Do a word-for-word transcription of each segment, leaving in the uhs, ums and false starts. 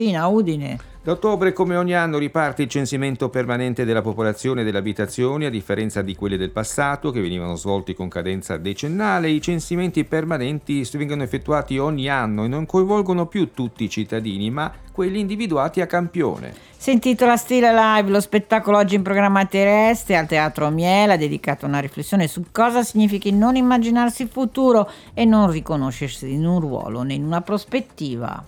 A Udine. Da ottobre, come ogni anno, riparte il censimento permanente della popolazione e delle abitazioni, a differenza di quelli del passato che venivano svolti con cadenza decennale. I censimenti permanenti vengono effettuati ogni anno e non coinvolgono più tutti i cittadini, ma quelli individuati a campione. Si intitola Stile Live, lo spettacolo oggi in programma a Trieste al Teatro Miela, dedicato a una riflessione su cosa significhi non immaginarsi il futuro e non riconoscersi in un ruolo né in una prospettiva.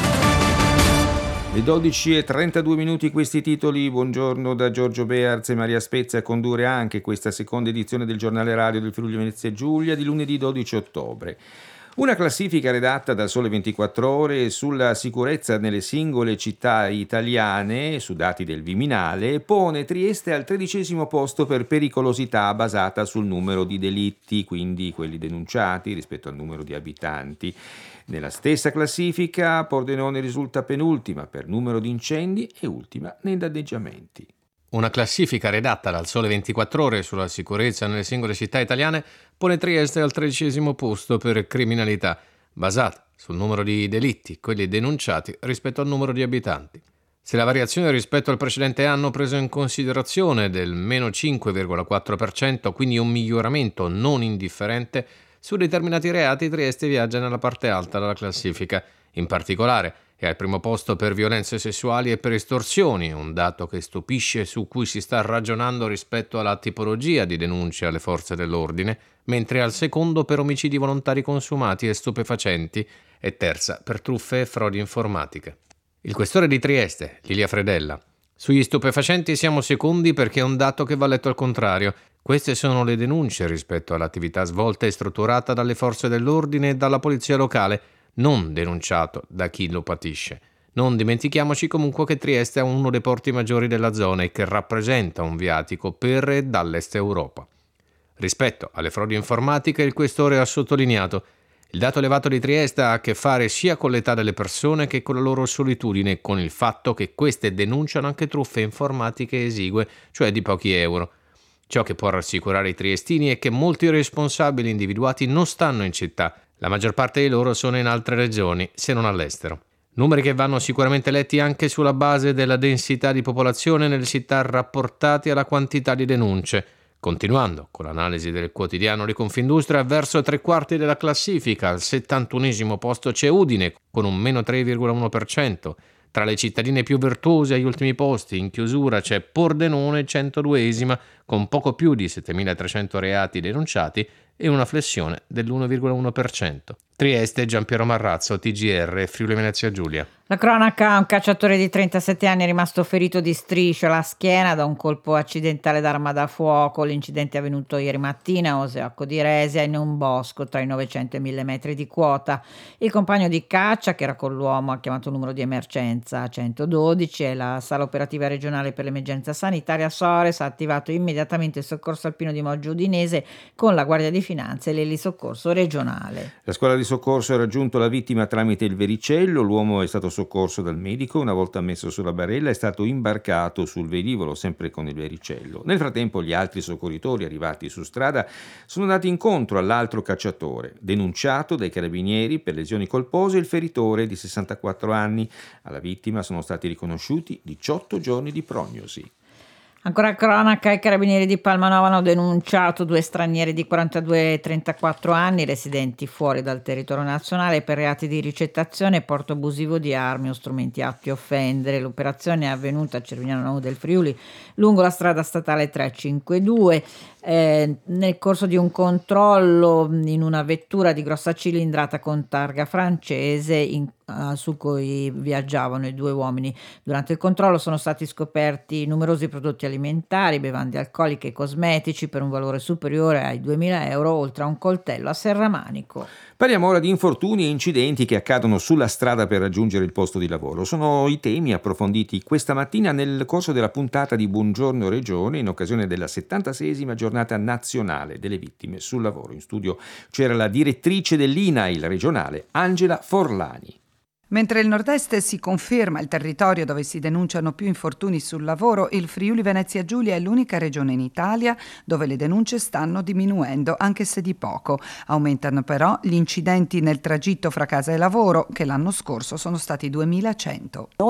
Le dodici e trentadue minuti questi titoli. Buongiorno da Giorgio Bearz e Maria Spezia a condurre anche questa seconda edizione del giornale radio del Friuli Venezia Giulia di lunedì dodici ottobre. Una classifica redatta da Sole ventiquattro Ore sulla sicurezza nelle singole città italiane, su dati del Viminale, pone Trieste al tredicesimo posto per pericolosità basata sul numero di delitti, quindi quelli denunciati rispetto al numero di abitanti. Nella stessa classifica Pordenone risulta penultima per numero di incendi e ultima nei danneggiamenti. Una classifica redatta dal Sole ventiquattro Ore sulla sicurezza nelle singole città italiane pone Trieste al tredicesimo posto per criminalità, basata sul numero di delitti, quelli denunciati rispetto al numero di abitanti. Se la variazione rispetto al precedente anno preso in considerazione del meno cinque virgola quattro per cento, quindi un miglioramento non indifferente, su determinati reati Trieste viaggia nella parte alta della classifica. In particolare è al primo posto per violenze sessuali e per estorsioni, un dato che stupisce, su cui si sta ragionando rispetto alla tipologia di denunce alle forze dell'ordine, mentre al secondo per omicidi volontari consumati e stupefacenti e terza per truffe e frodi informatiche. Il questore di Trieste, Lilia Fredella: sugli stupefacenti siamo secondi perché è un dato che va letto al contrario. Queste sono le denunce rispetto all'attività svolta e strutturata dalle forze dell'ordine e dalla polizia locale, non denunciato da chi lo patisce. Non dimentichiamoci comunque che Trieste è uno dei porti maggiori della zona e che rappresenta un viatico per e dall'est Europa. Rispetto alle frodi informatiche, il questore ha sottolineato: il dato elevato di Trieste ha a che fare sia con l'età delle persone che con la loro solitudine, con il fatto che queste denunciano anche truffe informatiche esigue, cioè di pochi euro. Ciò che può rassicurare i triestini è che molti responsabili individuati non stanno in città. La maggior parte di loro sono in altre regioni, se non all'estero. Numeri che vanno sicuramente letti anche sulla base della densità di popolazione nelle città rapportati alla quantità di denunce. Continuando con l'analisi del quotidiano di Confindustria, verso tre quarti della classifica, al settantunesimo posto c'è Udine, con un meno tre virgola uno per cento. Tra le cittadine più virtuose agli ultimi posti, in chiusura, c'è Pordenone, centoduesima, con poco più di settemilatrecento reati denunciati e una flessione dell'uno virgola uno per cento. Trieste, Giampiero Marrazzo, T G R, Friuli Venezia Giulia. La cronaca: un cacciatore di trentasette anni è rimasto ferito di striscio alla schiena da un colpo accidentale d'arma da fuoco. L'incidente è avvenuto ieri mattina a Oseocco di Resia, in un bosco tra i novecento e i mille metri di quota. Il compagno di caccia, che era con l'uomo, ha chiamato il numero di emergenza centododici e la sala operativa regionale per l'emergenza sanitaria Sores ha attivato immediatamente il soccorso alpino di Moggio Udinese con la Guardia di Finanza e l'elisoccorso regionale. La squadra di soccorso ha raggiunto la vittima tramite il vericello. L'uomo è stato soccorso dal medico. Una volta messo sulla barella è stato imbarcato sul velivolo, sempre con il vericello. Nel frattempo gli altri soccorritori arrivati su strada sono andati incontro all'altro cacciatore, denunciato dai carabinieri per lesioni colpose, il feritore di sessantaquattro anni. Alla vittima sono stati riconosciuti diciotto giorni di prognosi. Ancora cronaca: i carabinieri di Palmanova hanno denunciato due stranieri di quarantadue e trentaquattro anni residenti fuori dal territorio nazionale per reati di ricettazione e porto abusivo di armi o strumenti atti a offendere. L'operazione è avvenuta a Cervignano Nuovo del Friuli, lungo la strada statale trecentocinquantadue. Eh, nel corso di un controllo in una vettura di grossa cilindrata con targa francese in, uh, su cui viaggiavano i due uomini. Durante il controllo sono stati scoperti numerosi prodotti alimentari, bevande alcoliche e cosmetici per un valore superiore ai duemila euro, oltre a un coltello a serramanico. Parliamo ora di infortuni e incidenti che accadono sulla strada per raggiungere il posto di lavoro. Sono i temi approfonditi questa mattina nel corso della puntata di Buongiorno Regione, in occasione della settantaseiesima giornata nazionale delle vittime sul lavoro. In studio c'era la direttrice dell'I N A I L regionale, Angela Forlani. Mentre il Nord-Est si conferma il territorio dove si denunciano più infortuni sul lavoro, il Friuli Venezia Giulia è l'unica regione in Italia dove le denunce stanno diminuendo, anche se di poco. Aumentano però gli incidenti nel tragitto fra casa e lavoro, che l'anno scorso sono stati duemilacento.